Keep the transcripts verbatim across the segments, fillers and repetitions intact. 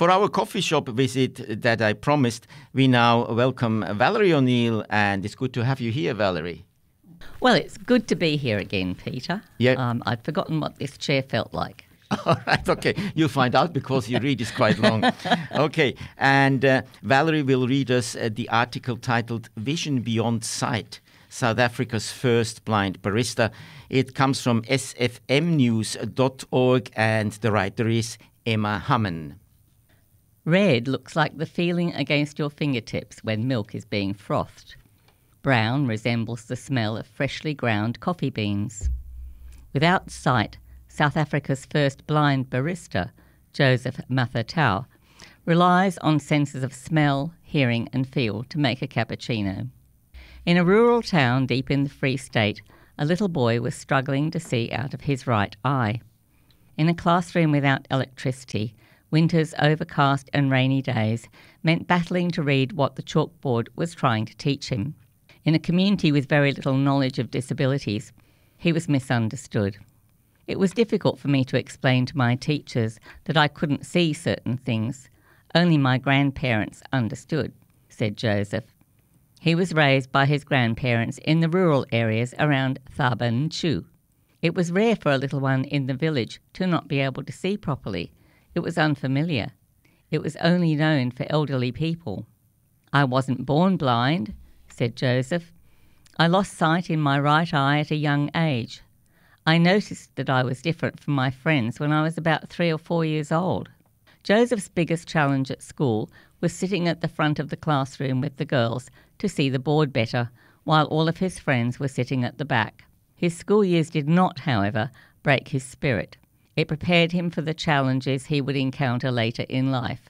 For our coffee shop visit that I promised, we now welcome Valerie O'Neill, and it's good to have you here, Valerie. Well, it's good to be here again, Peter. Yeah. Um, I'd forgotten what this chair felt like. All right, okay. You'll find out because your read is quite long. Okay, and uh, Valerie will read us uh, the article titled Vision Beyond Sight, South Africa's First Blind Barista. It comes from s f m news dot org, and the writer is Emma Hamman. Red looks like the feeling against your fingertips when milk is being frothed. Brown resembles the smell of freshly ground coffee beans. Without sight, South Africa's first blind barista, Joseph Mathatau, relies on senses of smell, hearing and feel to make a cappuccino. In a rural town deep in the Free State, a little boy was struggling to see out of his right eye. In a classroom without electricity, winter's overcast and rainy days meant battling to read what the chalkboard was trying to teach him. In a community with very little knowledge of disabilities, he was misunderstood. It was difficult for me to explain to my teachers that I couldn't see certain things. Only my grandparents understood, said Joseph. He was raised by his grandparents in the rural areas around Thaba Nchu. It was rare for a little one in the village to not be able to see properly. It was unfamiliar. It was only known for elderly people. I wasn't born blind, said Joseph. I lost sight in my right eye at a young age. I noticed that I was different from my friends when I was about three or four years old. Joseph's biggest challenge at school was sitting at the front of the classroom with the girls to see the board better, while all of his friends were sitting at the back. His school years did not, however, break his spirit. It prepared him for the challenges he would encounter later in life.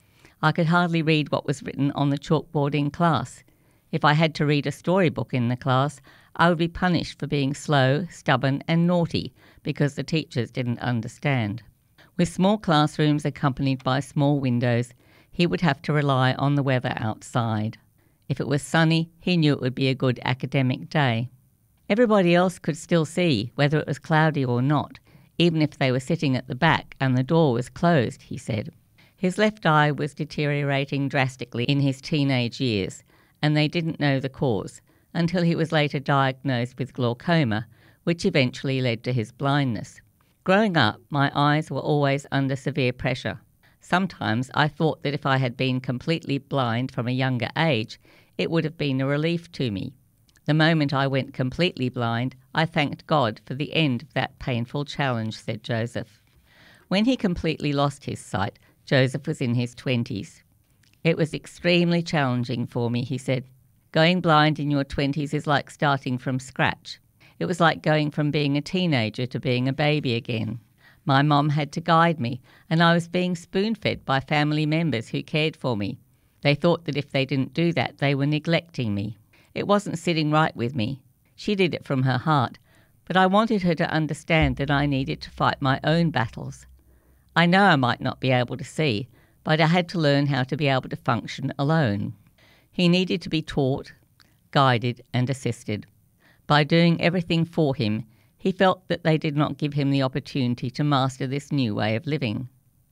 I could hardly read what was written on the chalkboard in class. If I had to read a storybook in the class, I would be punished for being slow, stubborn and naughty because the teachers didn't understand. With small classrooms accompanied by small windows, he would have to rely on the weather outside. If it was sunny, he knew it would be a good academic day. Everybody else could still see whether it was cloudy or not, even if they were sitting at the back and the door was closed, he said. His left eye was deteriorating drastically in his teenage years, and they didn't know the cause until he was later diagnosed with glaucoma, which eventually led to his blindness. Growing up, my eyes were always under severe pressure. Sometimes I thought that if I had been completely blind from a younger age, it would have been a relief to me. The moment I went completely blind, I thanked God for the end of that painful challenge, said Joseph. When he completely lost his sight, Joseph was in his twenties. It was extremely challenging for me, he said. Going blind in your twenties is like starting from scratch. It was like going from being a teenager to being a baby again. My mom had to guide me, and I was being spoon-fed by family members who cared for me. They thought that if they didn't do that, they were neglecting me. It wasn't sitting right with me. She did it from her heart, but I wanted her to understand that I needed to fight my own battles. I know I might not be able to see, but I had to learn how to be able to function alone. He needed to be taught, guided and assisted. By doing everything for him, he felt that they did not give him the opportunity to master this new way of living.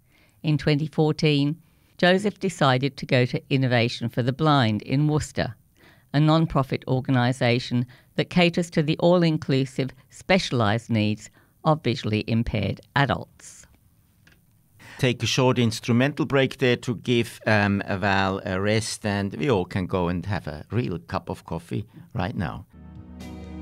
In twenty fourteen, Joseph decided to go to Innovation for the Blind in Worcester, a non-profit organisation that caters to the all-inclusive, specialised needs of visually impaired adults. Take a short instrumental break there to give um, Val a rest, and we all can go and have a real cup of coffee right now.